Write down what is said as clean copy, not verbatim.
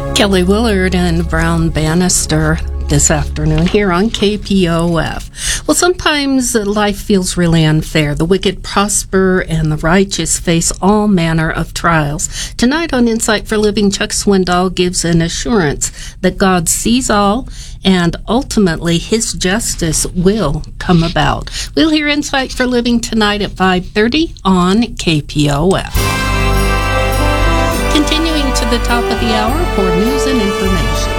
Kelly Willard and Brown Bannister this afternoon here on KPOF. Well, sometimes life feels really unfair. The wicked prosper and the righteous face all manner of trials. Tonight on Insight for Living, Chuck Swindoll gives an assurance that God sees all and ultimately his justice will come about. We'll hear Insight for Living tonight at 5:30 on KPOF. Continuing to the top of the hour for news and information.